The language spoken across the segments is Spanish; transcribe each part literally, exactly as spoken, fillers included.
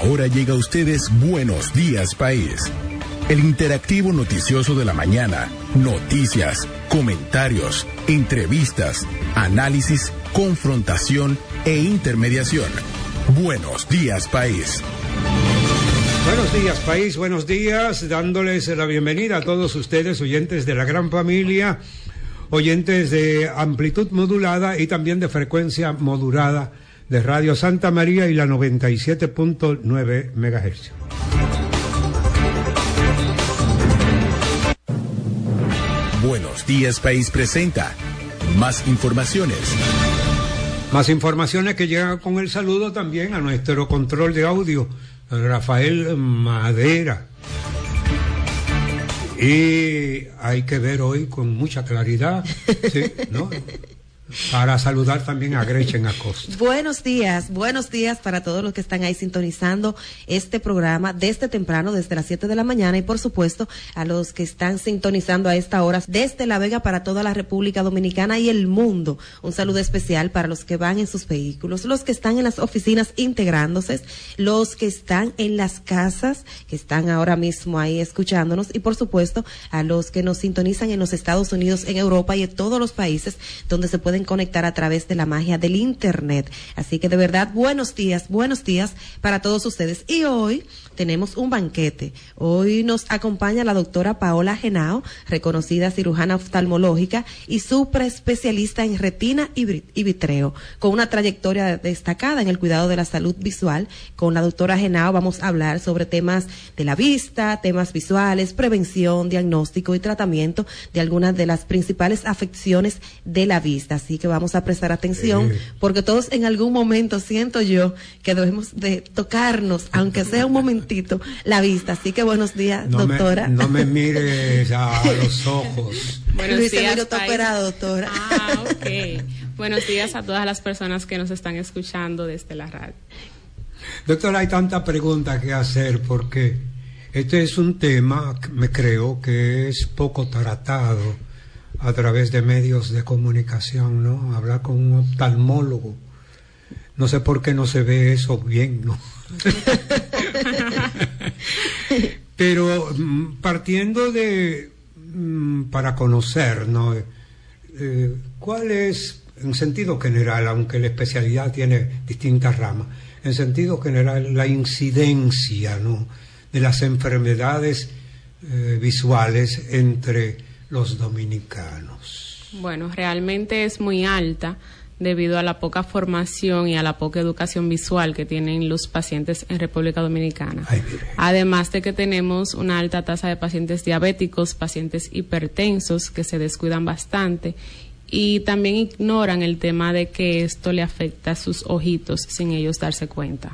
Ahora llega a ustedes Buenos Días País, el interactivo noticioso de la mañana. Noticias, comentarios, entrevistas, análisis, confrontación e intermediación. Buenos Días País. Buenos días, país, buenos días, dándoles la bienvenida a todos ustedes, oyentes de la gran familia, oyentes de amplitud modulada y también de frecuencia modulada de Radio Santa María y la noventa y siete punto nueve megahercios. Buenos Días País presenta más informaciones. Más informaciones que llegan con el saludo también a nuestro control de audio, Rafael Madera. Y hay que ver hoy con mucha claridad, ¿sí? ¿No? Para saludar también a Gretchen Acosta. Buenos días, buenos días para todos los que están ahí sintonizando este programa desde temprano, desde las siete de la mañana, y por supuesto a los que están sintonizando a esta hora desde La Vega para toda la República Dominicana y el mundo. Un saludo especial para los que van en sus vehículos, los que están en las oficinas integrándose, los que están en las casas, que están ahora mismo ahí escuchándonos, y por supuesto a los que nos sintonizan en los Estados Unidos, en Europa y en todos los países donde se pueden conectar a través de la magia del internet. Así que de verdad, buenos días, buenos días para todos ustedes. Y hoy tenemos un banquete. Hoy nos acompaña la doctora Paola Henao, reconocida cirujana oftalmológica y superespecialista en retina y vitreo, con una trayectoria destacada en el cuidado de la salud visual. Con la doctora Henao vamos a hablar sobre temas de la vista, temas visuales, prevención, diagnóstico y tratamiento de algunas de las principales afecciones de la vista. Así que vamos a prestar atención, porque todos en algún momento siento yo que debemos de tocarnos, aunque sea un momentito, la vista. Así que buenos días, no doctora. Me, no me mires a los ojos. Buenos Luis días, Emilio Topera, doctora. Ah, ok. Buenos días a todas las personas que nos están escuchando desde la radio. Doctora, hay tanta pregunta que hacer porque este es un tema, me creo, que es poco tratado a través de medios de comunicación, ¿no? Hablar con un oftalmólogo. No sé por qué no se ve eso bien, ¿no? Pero partiendo de, para conocer, ¿no? Eh, ¿Cuál es, en sentido general, aunque la especialidad tiene distintas ramas, en sentido general, la incidencia, ¿no?, de las enfermedades eh, visuales entre los dominicanos? Bueno, realmente es muy alta debido a la poca formación y a la poca educación visual que tienen los pacientes en República Dominicana. Ay, Además de que tenemos una alta tasa de pacientes diabéticos, pacientes hipertensos que se descuidan bastante y también ignoran el tema de que esto le afecta a sus ojitos sin ellos darse cuenta.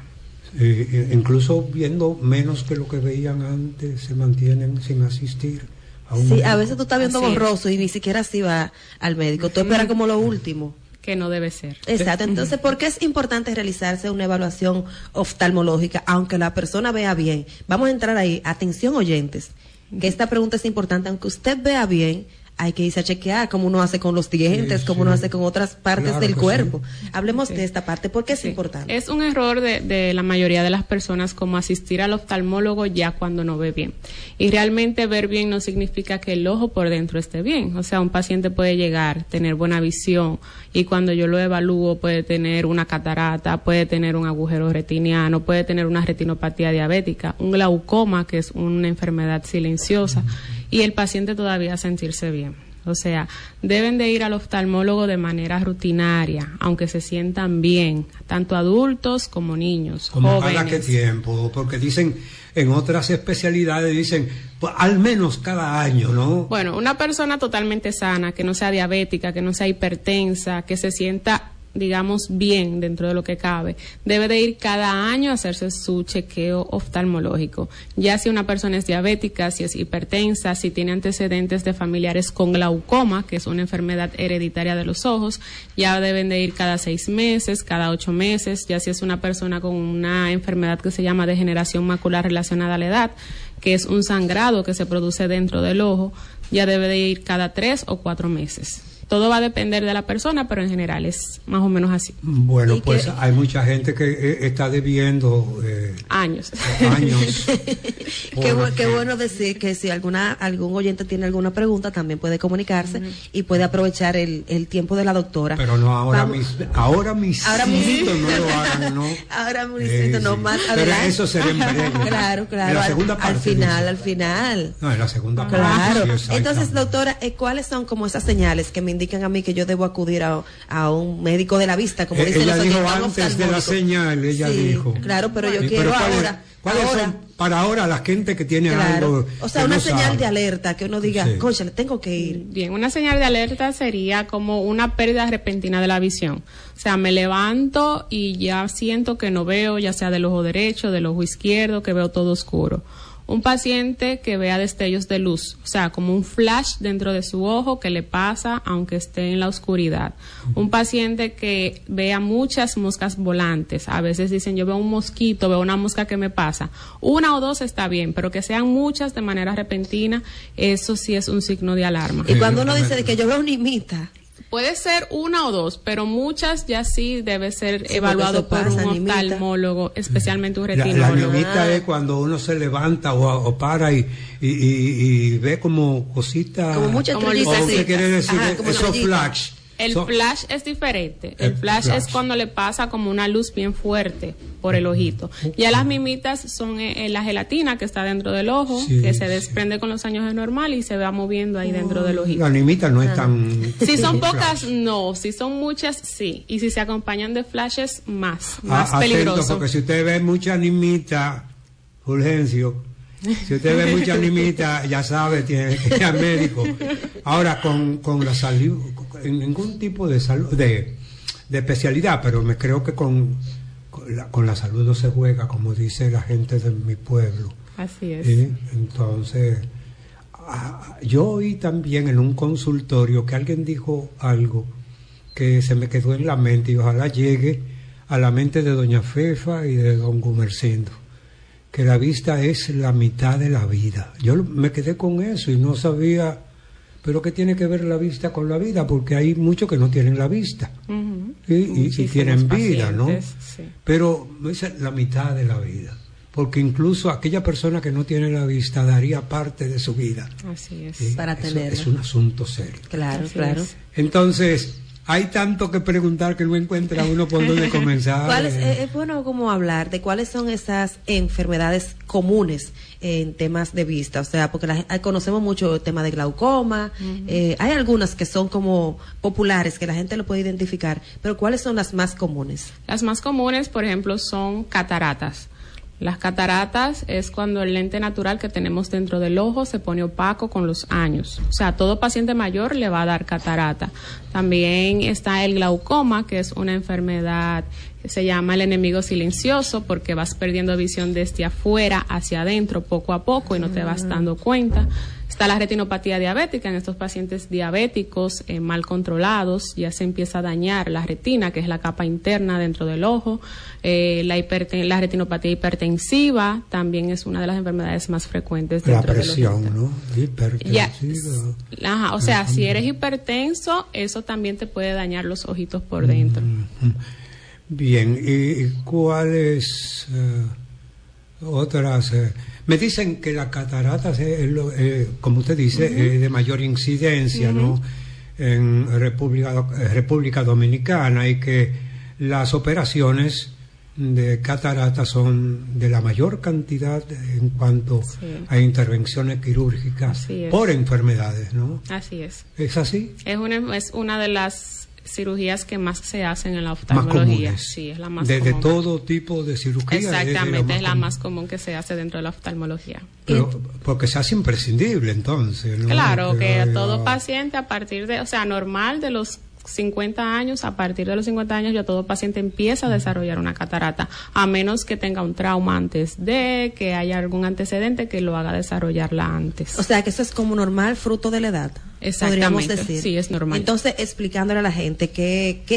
Eh, incluso viendo menos que lo que veían antes, se mantienen sin asistir. A un sí, médico. A veces tú estás viendo Así borroso es. Y ni siquiera así va al médico. Tú esperas como lo último. Que no debe ser. Exacto. Entonces, ¿por qué es importante realizarse una evaluación oftalmológica, aunque la persona vea bien? Vamos a entrar ahí. Atención, oyentes, que esta pregunta es importante. Aunque usted vea bien, hay que irse a chequear, como uno hace con los dientes, sí, como sí. uno hace con otras partes Claro del que cuerpo. sí. Hablemos Sí. de esta parte, porque es Sí. importante. Es un error de, de la mayoría de las personas como asistir al oftalmólogo ya cuando no ve bien. Y realmente ver bien no significa que el ojo por dentro esté bien. O sea, un paciente puede llegar, tener buena visión, y cuando yo lo evalúo puede tener una catarata, puede tener un agujero retiniano, puede tener una retinopatía diabética, un glaucoma, que es una enfermedad silenciosa, y el paciente todavía sentirse bien. O sea, deben de ir al oftalmólogo de manera rutinaria, aunque se sientan bien, tanto adultos como niños, ¿Como jóvenes. cada qué tiempo? Porque dicen, en otras especialidades dicen, pues, al menos cada año, ¿no? Bueno, una persona totalmente sana, que no sea diabética, que no sea hipertensa, que se sienta, digamos, bien dentro de lo que cabe, debe de ir cada año a hacerse su chequeo oftalmológico. Ya si una persona es diabética, si es hipertensa, si tiene antecedentes de familiares con glaucoma, que es una enfermedad hereditaria de los ojos, ya deben de ir cada seis meses, cada ocho meses. Ya si es una persona con una enfermedad que se llama degeneración macular relacionada a la edad, que es un sangrado que se produce dentro del ojo, ya debe de ir cada tres o cuatro meses. Todo va a depender de la persona, pero en general es más o menos así. Bueno, ¿Y pues qué? hay mucha gente que eh, está debiendo eh, Años. Años. qué, bu qué bueno decir que si alguna algún oyente tiene alguna pregunta, también puede comunicarse uh-huh. y puede aprovechar el, el tiempo de la doctora. Pero no ahora mismo. Ahora mismo. Ahora mismo. No lo hagan, ¿no? Ahora mismo, eh, no, sí. más Pero adelante. eso sería en breve. Claro, claro. En la segunda al, parte. al final, al final. No, en la segunda claro. parte. Claro. Sí, entonces, doctora, eh, ¿cuáles son como esas señales que me indican a mí que yo debo acudir a, a un médico de la vista, como eh, dicen ella los dijo oyentes, antes de la señal, ella sí, dijo. Claro, pero yo sí, quiero pero ahora. ¿Cuáles ahora, son para ahora la gente que tiene claro. algo? O sea, que una no señal sabe. de alerta que uno diga, Sí. cónchale, tengo que ir. Bien, una señal de alerta sería como una pérdida repentina de la visión. O sea, me levanto y ya siento que no veo, ya sea del ojo derecho, del ojo izquierdo, que veo todo oscuro. Un paciente que vea destellos de luz, o sea, como un flash dentro de su ojo que le pasa aunque esté en la oscuridad. Un paciente que vea muchas moscas volantes. A veces dicen, yo veo un mosquito, veo una mosca que me pasa. Una o dos está bien, pero que sean muchas de manera repentina, eso sí es un signo de alarma. Y cuando uno dice de que yo veo una imita, puede ser una o dos, pero muchas ya sí debe ser sí, evaluado por pasa, un oftalmólogo, especialmente un La, retinólogo. la nimita es cuando uno se levanta o, o para y, y, y, y ve como cositas. Como muchas como estrellitas. ¿O usted quiere decir Ajá, como esos estrellitas. flash? El So- flash es diferente. El, El flash, flash. es cuando le pasa como una luz bien fuerte por el ojito. Ya las mimitas son eh, eh, la gelatina que está dentro del ojo, Sí, que se sí. desprende con los años, es normal y se va moviendo ahí dentro del ojito. La nimita no es tan. Si son flash. pocas, no. Si son muchas, sí. Y si se acompañan de flashes, más. Ah, Más atento, peligroso. porque si usted ve mucha nimita, Fulgencio, si usted ve mucha nimita, ya sabe, tiene que ir al médico. Ahora, con, con la salud, en ningún tipo de salud, de, de especialidad, pero me creo que con, con, la, con la salud no se juega, como dice la gente de mi pueblo. Así es. ¿Sí? Entonces, ah, yo oí también en un consultorio que alguien dijo algo que se me quedó en la mente y ojalá llegue a la mente de doña Fefa y de don Gumercindo, que la vista es la mitad de la vida. Yo me quedé con eso y no sabía, pero ¿qué tiene que ver la vista con la vida? Porque hay muchos que no tienen la vista. Uh-huh. ¿Sí? y, y tienen vida, ¿no? Sí. Pero es la mitad de la vida, porque incluso aquella persona que no tiene la vista daría parte de su vida. Así es. ¿Sí? Para Eso tenerla. es un asunto serio. Claro, Así claro. es. Entonces, hay tanto que preguntar que no encuentra uno por dónde comenzar. ¿Cuál es, eh. eh, es bueno como hablar de cuáles son esas enfermedades comunes en temas de vista, o sea, porque la, conocemos mucho el tema de glaucoma, uh-huh. eh, hay algunas que son como populares, que la gente lo puede identificar, pero ¿cuáles son las más comunes? Las más comunes, por ejemplo, son cataratas. Las cataratas es cuando el lente natural que tenemos dentro del ojo se pone opaco con los años. O sea, a todo paciente mayor le va a dar catarata. También está el glaucoma, que es una enfermedad que se llama el enemigo silencioso, porque vas perdiendo visión desde afuera hacia adentro poco a poco y no te vas dando cuenta. Está la retinopatía diabética en estos pacientes diabéticos eh, mal controlados, ya se empieza a dañar la retina, que es la capa interna dentro del ojo. Eh, la, hiperten la retinopatía hipertensiva también es una de las enfermedades más frecuentes La dentro presión, del ¿no? Hipertensiva. Ya, ajá, o sea, si eres hipertenso, eso también te puede dañar los ojitos por dentro. Mm-hmm. Bien, ¿y, y cuáles uh, otras? Uh, me dicen que la catarata, es lo, eh, como usted dice, uh-huh. es de mayor incidencia, uh-huh. ¿no? En República, República Dominicana, y que las operaciones de catarata son de la mayor cantidad en cuanto sí. a intervenciones quirúrgicas por enfermedades, ¿no? Así es. ¿Es así? Es una, es una de las cirugías que más se hacen en la oftalmología. Sí, es la más de, común. De todo tipo de cirugía. Exactamente, es, es la más común que se hace dentro de la oftalmología. Pero, porque se hace imprescindible entonces, ¿no? Claro, Pero, que a ya... todo paciente a partir de, o sea, normal de los cincuenta años, a partir de los cincuenta años ya todo paciente empieza a desarrollar una catarata, a menos que tenga un trauma antes de, que haya algún antecedente que lo haga desarrollarla antes. O sea, que eso es como normal, fruto de la edad. Exactamente, podríamos decir. Sí, es normal. Entonces, explicándole a la gente qué, qué es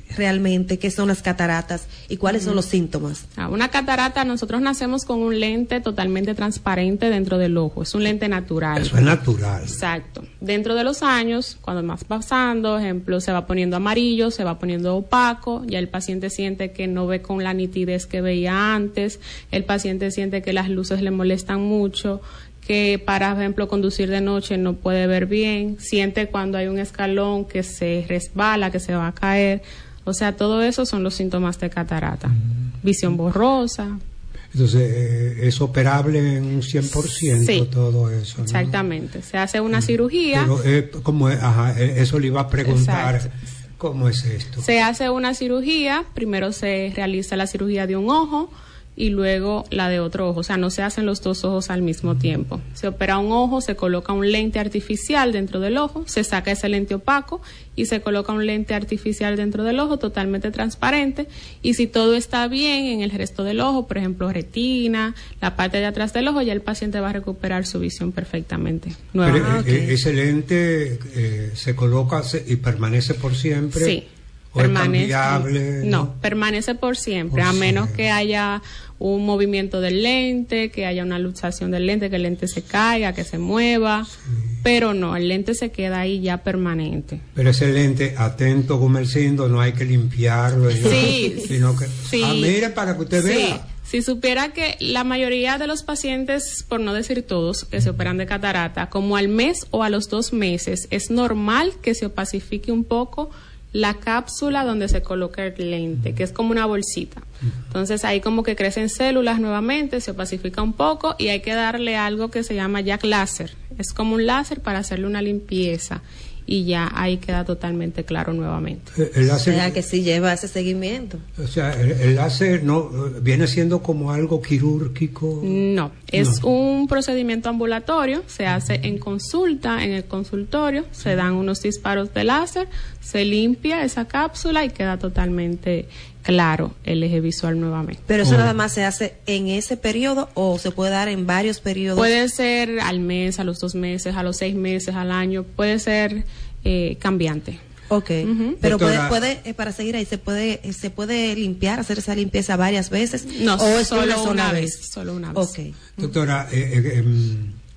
realmente qué son las cataratas y cuáles mm. son los síntomas? Ah, una catarata, nosotros nacemos con un lente totalmente transparente dentro del ojo, es un lente natural. Eso es natural. Exacto. Dentro de los años, cuando más pasando, ejemplo, se va poniendo amarillo, se va poniendo opaco, ya el paciente siente que no ve con la nitidez que veía antes, el paciente siente que las luces le molestan mucho, que para ejemplo conducir de noche no puede ver bien, siente cuando hay un escalón que se resbala, que se va a caer. O sea, todo eso son los síntomas de catarata. Visión borrosa. Entonces, eh, ¿es operable en un cien por ciento sí, todo eso? ¿No? Exactamente. Se hace una cirugía. Pero, eh, ¿cómo es? Ajá, eso le iba a preguntar. Exacto. ¿Cómo es esto? Se hace una cirugía. Primero se realiza la cirugía de un ojo y luego la de otro ojo. O sea, no se hacen los dos ojos al mismo tiempo. Se opera un ojo, se coloca un lente artificial dentro del ojo, se saca ese lente opaco y se coloca un lente artificial dentro del ojo totalmente transparente. Y si todo está bien en el resto del ojo, por ejemplo, retina, la parte de atrás del ojo, ya el paciente va a recuperar su visión perfectamente. Pero, ah, okay. ¿Ese lente eh, se coloca y permanece por siempre? Sí. ¿O permanece, es cambiable? No, no, permanece por siempre, por a menos siempre. que haya un movimiento del lente, que haya una luxación del lente, que el lente se caiga, que se mueva, sí. Pero no, el lente se queda ahí ya permanente. Pero ese lente, atento, Gumersindo, no hay que limpiarlo, sí, ¿no? Sino que, sí. Ah, mire, para que usted sí. vea. Si supiera que la mayoría de los pacientes, por no decir todos, que se operan de catarata, como al mes o a los dos meses, es normal que se opacifique un poco la cápsula donde se coloca el lente, que es como una bolsita. Entonces ahí como que crecen células nuevamente, se opacifica un poco y hay que darle algo que se llama Jack láser. Es como un láser para hacerle una limpieza y ya ahí queda totalmente claro nuevamente. El láser, o sea que sí lleva ese seguimiento. O sea, el, el láser no viene siendo como algo quirúrgico. No, es no. un procedimiento ambulatorio, se hace en consulta, en el consultorio, se dan unos disparos de láser, se limpia esa cápsula y queda totalmente claro el eje visual nuevamente. Pero eso oh. nada más se hace en ese periodo o se puede dar en varios periodos. Puede ser al mes, a los dos meses, a los seis meses, al año, puede ser eh, cambiante. Ok, uh-huh. Pero Doctora, puede, puede eh, para seguir ahí, ¿se puede eh, se puede limpiar, hacer esa limpieza varias veces? No, ¿o es solo una, sola una vez? vez? Solo una vez. Okay. Doctora, eh, eh, eh,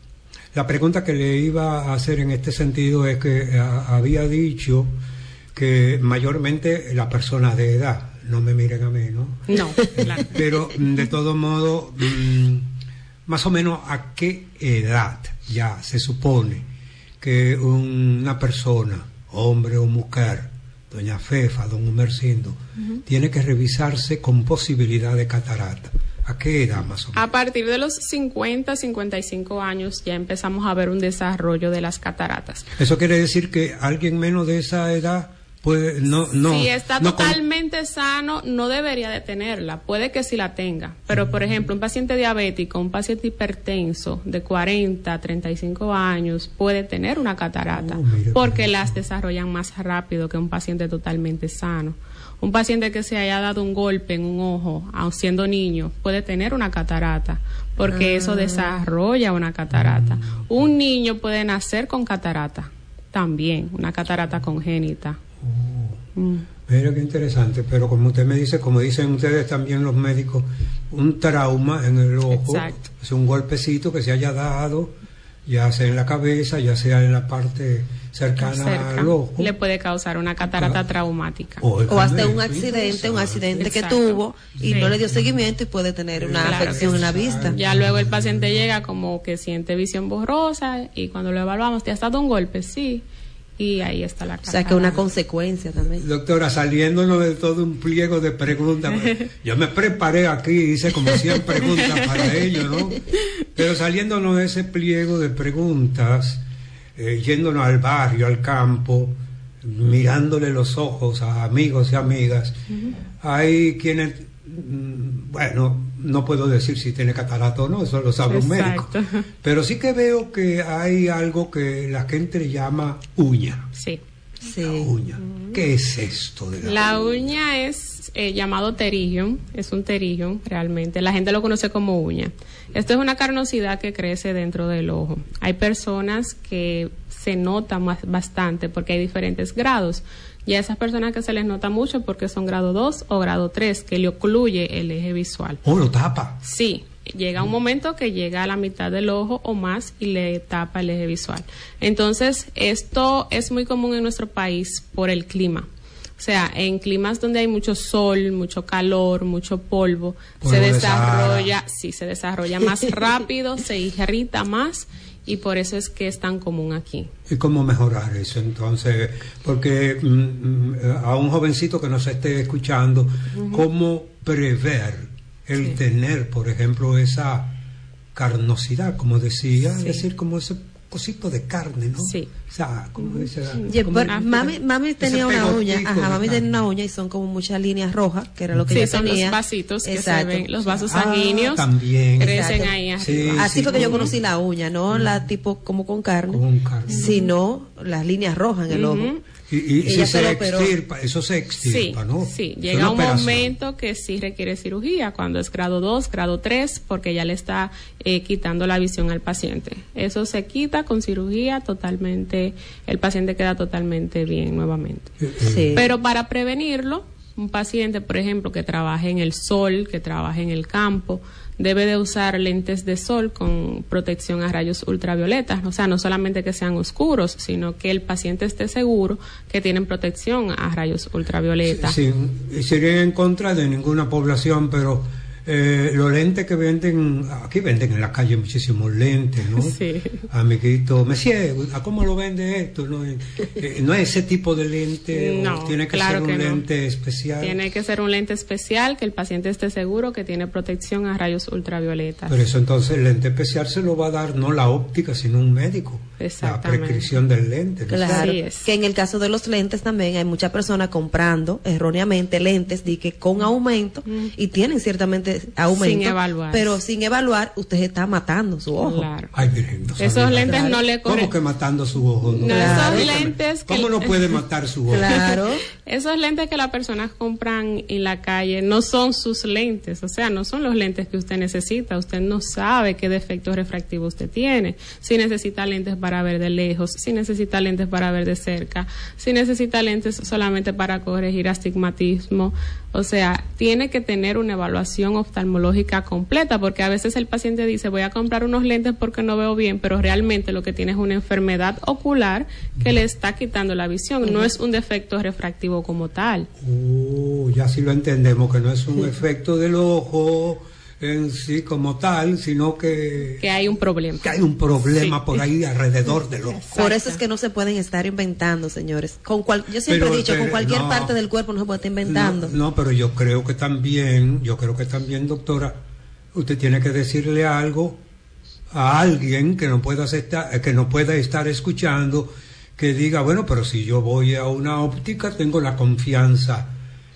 la pregunta que le iba a hacer en este sentido es que eh, había dicho que mayormente la persona de edad, no me miren a mí, ¿no? No, claro. Pero de todo modo, mmm, más o menos a qué edad ya se supone que una persona, hombre o mujer, doña Fefa, don Gumersindo, uh-huh. tiene que revisarse con posibilidad de catarata. ¿A qué edad más o menos? A partir de los cincuenta, cincuenta y cinco años ya empezamos a ver un desarrollo de las cataratas. Eso quiere decir que alguien menos de esa edad puede, no, no, si está no totalmente con... sano, no debería de tenerla. Puede que sí la tenga. Pero, por ejemplo, un paciente diabético, un paciente hipertenso de cuarenta, treinta y cinco años puede tener una catarata oh, porque las desarrollan más rápido que un paciente totalmente sano. Un paciente que se haya dado un golpe en un ojo, aun siendo niño, puede tener una catarata porque ah. eso desarrolla una catarata. Mm. Un niño puede nacer con catarata también, una catarata congénita. Oh, mm. Mira qué interesante, pero como usted me dice, como dicen ustedes también los médicos, un trauma en el ojo. Exacto. Es un golpecito que se haya dado, ya sea en la cabeza, ya sea en la parte cercana Cerca. al ojo. Le puede causar una catarata ah. traumática. O, o hasta un accidente, un accidente Exacto. que tuvo y sí. no le dio seguimiento y puede tener una claro afección en la vista. Ya luego el paciente llega como que siente visión borrosa y cuando lo evaluamos, ¿te has dado un golpe? Sí. Y ahí está la catarata. O sea que una consecuencia también. Doctora, saliéndonos de todo un pliego de preguntas, yo me preparé aquí, hice como cien preguntas para ello, ¿no? Pero saliéndonos de ese pliego de preguntas, eh, yéndonos al barrio, al campo, mirándole los ojos a amigos y amigas, uh-huh. hay quienes, bueno, no puedo decir si tiene catarata o no, eso lo sabe un médico, pero sí que veo que hay algo que la gente llama uña. Sí. Sí. La uña. ¿Qué es esto de la, La uña? uña es eh, llamado pterigium, es un pterigium realmente. La gente lo conoce como uña. Esto es una carnosidad que crece dentro del ojo. Hay personas que se nota más, bastante porque hay diferentes grados. Y a esas personas que se les nota mucho porque son grado dos o grado tres, que le ocluye el eje visual. Oh, lo tapa. Sí, llega un momento que llega a la mitad del ojo o más y le tapa el eje visual. Entonces, esto es muy común en nuestro país por el clima. O sea, en climas donde hay mucho sol, mucho calor, mucho polvo, Polvo se de desarrolla, Sahara. sí, se desarrolla más rápido, se irrita más y por eso es que es tan común aquí. ¿Y cómo mejorar eso entonces? Porque mm, a un jovencito que nos esté escuchando, uh-huh. ¿cómo prever el sí. tener, por ejemplo, esa carnosidad, como decía, sí. es decir, como ese cosito de carne, ¿no? Sí. O sea, como ese, yeah, como pero, mami, mami tenía una uña, ajá, mami tenía una uña y son como muchas líneas rojas, que era lo que sí, ella son tenía. los vasitos que Exacto. se ven, los vasos ah, sanguíneos también. crecen Exacto. ahí arriba. Sí, Así sí, fue que yo como- conocí la uña, no la tipo como con carne, Con carne. sino las líneas rojas en el Ujú. ojo. Y, y Ella si se se lo operó. extirpa, eso se extirpa, Sí, ¿no? sí, Es llega una un operación. momento que sí requiere cirugía, cuando es grado dos, grado tres, porque ya le está eh, quitando la visión al paciente. Eso se quita con cirugía totalmente, el paciente queda totalmente bien nuevamente. Eh, eh, Sí. Pero para prevenirlo, un paciente, por ejemplo, que trabaje en el sol, que trabaje en el campo, debe de usar lentes de sol con protección a rayos ultravioletas. O sea, no solamente que sean oscuros, sino que el paciente esté seguro que tienen protección a rayos ultravioletas. Sí, sí, sería en contra de ninguna población, pero eh, los lentes que venden, aquí venden en la calle muchísimos lentes, ¿no? Sí. Amiguito, Monsieur, ¿a cómo lo vende esto? No, Eh, eh, no es ese tipo de lente, o No, tiene que claro ser un que no. lente especial. Tiene que ser un lente especial, que el paciente esté seguro que tiene protección a rayos ultravioletas. Pero eso entonces el lente especial se lo va a dar no la óptica, sino un médico. La Exactamente. prescripción del lente. ¿no? Claro, Así es. que en el caso de los lentes también hay muchas personas comprando erróneamente lentes de que con aumento y tienen ciertamente aumento, Sin evaluar. pero sin evaluar usted está matando su ojo. Claro. Ay, Virgen, no Esos sabía. lentes Claro. no le ¿Cómo corren. que matando su ojo? No, Claro. esos lentes que ¿Cómo no puede matar su ojo? Claro. Esos lentes que las personas compran en la calle no son sus lentes, o sea, no son los lentes que usted necesita. Usted no sabe qué defecto refractivo usted tiene. Si necesita lentes para ver de lejos, si necesita lentes para ver de cerca, si necesita lentes solamente para corregir astigmatismo. O sea, tiene que tener una evaluación oftalmológica completa, porque a veces el paciente dice, voy a comprar unos lentes porque no veo bien, pero realmente lo que tiene es una enfermedad ocular que le está quitando la visión, no es un defecto refractivo como tal. Oh, ya sí lo entendemos, que no es un efecto del ojo en sí como tal, sino que, Que hay un problema. que hay un problema Sí. por ahí alrededor del ojo. Por eso es que no se pueden estar inventando, señores. Con cual, yo siempre Pero, he dicho, pero, con cualquier no. parte del cuerpo no se puede estar inventando. No, no, pero yo creo que también, yo creo que también, doctora, usted tiene que decirle algo a alguien que no pueda estar, que no pueda estar escuchando, que diga, bueno, pero si yo voy a una óptica, tengo la confianza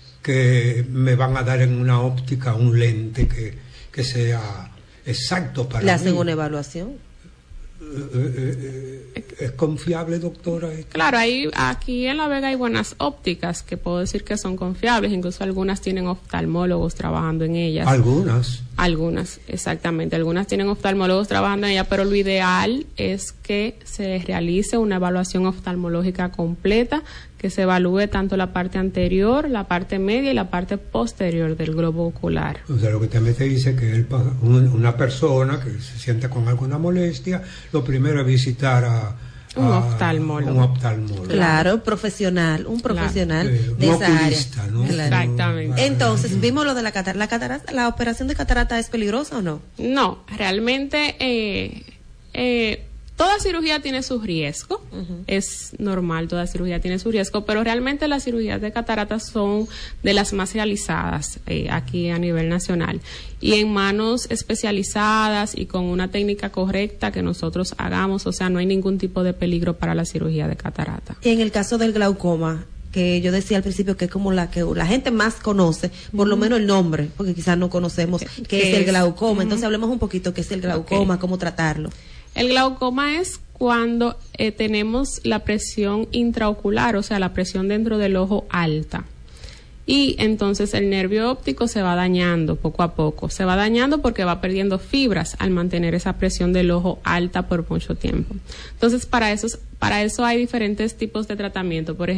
que me van a dar en una óptica un lente que, que sea exacto para Le hacen mí. una evaluación. Eh, eh, eh, ¿Es confiable, doctora? esto? Claro, hay, aquí en La Vega hay buenas ópticas que puedo decir que son confiables, incluso algunas tienen oftalmólogos trabajando en ellas. Algunas. Algunas, exactamente, algunas tienen oftalmólogos trabajando en ellas, pero lo ideal es que se realice una evaluación oftalmológica completa, que se evalúe tanto la parte anterior, la parte media y la parte posterior del globo ocular. O sea, lo que también te dice que el pa- un- una persona que se siente con alguna molestia, lo primero es visitar a, Un a- oftalmólogo. un oftalmólogo. Claro, profesional, un profesional Eh, de un esa área. oculista, ¿no? Claro. Exactamente. Entonces, vimos lo de la catarata. ¿La catarata, la operación de catarata es peligrosa o no? No, realmente eh, eh, toda cirugía tiene su riesgo, uh-huh. Es normal, toda cirugía tiene su riesgo, pero realmente las cirugías de cataratas son de las más realizadas eh, aquí a nivel nacional. Y en manos especializadas y con una técnica correcta que nosotros hagamos, o sea, no hay ningún tipo de peligro para la cirugía de catarata. Y en el caso del glaucoma, que yo decía al principio que es como la que la gente más conoce, por lo menos el nombre, porque quizás no conocemos qué es el glaucoma. Entonces hablemos un poquito qué es el glaucoma, Okay. cómo tratarlo. El glaucoma es cuando eh, tenemos la presión intraocular, o sea, la presión dentro del ojo alta. Y entonces el nervio óptico se va dañando poco a poco. Se va dañando porque va perdiendo fibras al mantener esa presión del ojo alta por mucho tiempo. Entonces, para eso, para eso hay diferentes tipos de tratamiento. Por ejemplo,